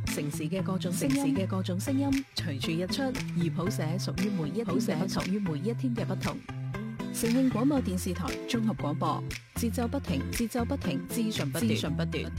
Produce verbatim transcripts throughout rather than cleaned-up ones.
城市嘅各種聲音，城市嘅各種聲音隨處一出，而譜寫屬於每一譜寫屬於每一天嘅不同。城慶廣播電視台綜合廣播，節奏不停，節奏不停，資訊不斷，資訊不斷。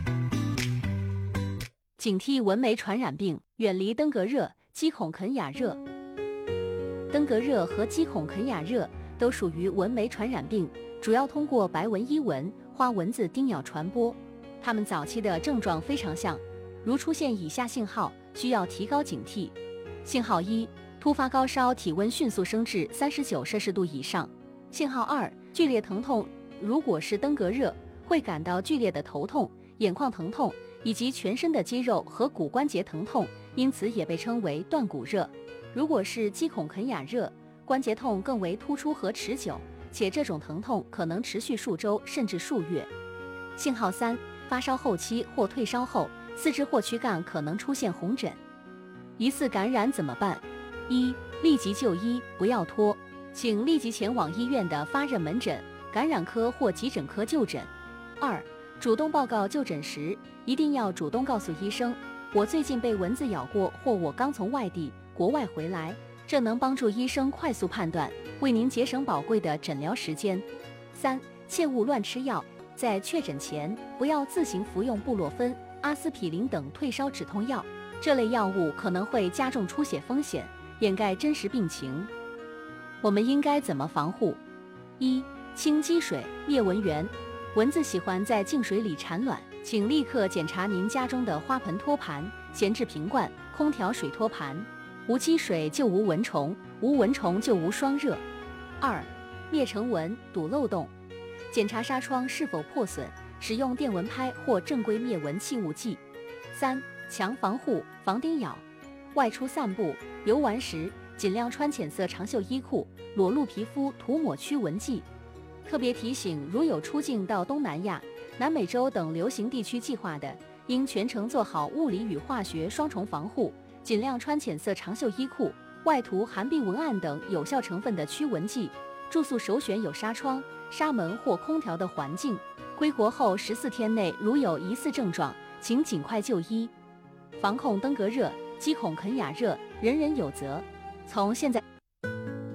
警惕蚊媒傳染病，遠離登革熱、雞孔啃啞熱。登革熱和雞孔啃啞熱都屬於蚊媒傳染病，主要通過白紋伊蚊、花蚊子叮咬傳播。它們早期的症狀非常像，如出現以下信號，需要提高警惕。信號一，突發高燒，體溫迅速升至三十九攝氏度以上。信號二，劇烈疼痛，如果是登革熱，會感到劇烈的頭痛、眼眶疼痛以及全身的肌肉和骨關節疼痛，因此也被稱為斷骨熱。如果是雞孔啃啞熱，關節痛更為突出和持久，且這種疼痛可能持續數週甚至數月。信號三，發燒後期或退燒後，四肢或軀幹可能出現紅疹。疑似感染怎麼辦？一、立即就醫，不要拖，請立即前往醫院的發熱門診、感染科或急診科就診。二、主動報告就診時，一定要主動告訴醫生，我最近被蚊子咬過，或我剛從外地、國外回來，這能幫助醫生快速判斷，為您節省寶貴的診療時間。三、切勿亂吃藥，在確診前，不要自行服用布洛芬、阿司匹林等退燒止痛藥，這類藥物可能會加重出血風險，掩蓋真實病情。我們應該怎麼防護？一、清積水，滅蚊源。蚊子喜歡在淨水裡產卵，請立刻檢查您家中的花盆托盤、閒置瓶罐、空調水托盤。無積水就無蚊蟲，無蚊蟲就無霜熱。二、滅成蚊，堵漏洞。檢查紗窗是否破損，使用電蚊拍或正規滅蚊氣霧劑。三、強防護，防叮咬。外出散步、遊玩時，盡量穿淺色長袖衣褲，裸露皮膚塗抹驅蚊劑。特別提醒，如有出境到東南亞、南美洲等流行地區計劃的，應全程做好物理與化學雙重防護，盡量穿淺色長袖衣褲，外塗含吡文案等有效成分的驅蚊劑。住宿首選有紗窗、紗門或空調的環境。歸國後十四天內如有疑似症狀，請盡快就醫。防控登革熱、雞孔啃啞熱，人人有責。從現在